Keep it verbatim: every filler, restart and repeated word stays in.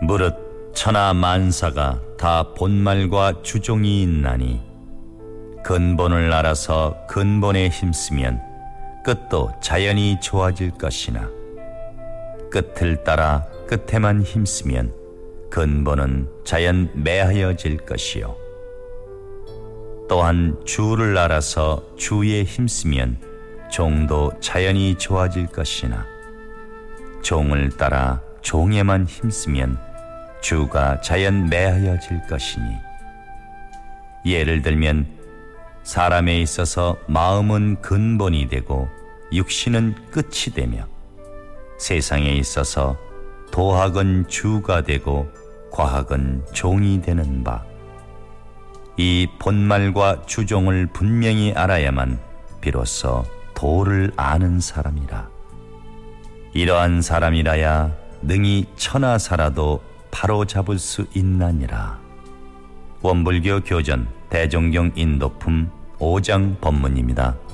무릇 천하 만사가 다 본말과 주종이 있나니 근본을 알아서 근본에 힘쓰면 끝도 자연히 좋아질 것이나 끝을 따라 끝에만 힘쓰면 근본은 자연 매하여질 것이요 또한 주를 알아서 주에 힘쓰면 종도 자연히 좋아질 것이나 종을 따라 종에만 힘쓰면 주가 자연 매하여질 것이니 예를 들면 사람에 있어서 마음은 근본이 되고 육신은 끝이 되며 세상에 있어서 도학은 주가 되고 과학은 종이 되는 바 이 본말과 주종을 분명히 알아야만 비로소 도를 아는 사람이라. 이러한 사람이라야 능히 천하사라도 바로잡을 수 있나니라. 원불교 교전 대종경 인도품 오 장 법문입니다.